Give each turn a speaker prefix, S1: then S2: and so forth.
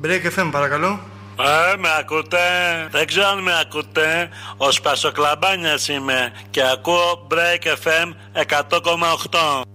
S1: Break FM, παρακαλώ.
S2: Με ακούτε? Δεν ξέρω αν με ακούτε. Ο Σπασοκλαμπάνιας είμαι και ακούω Break FM 100,8.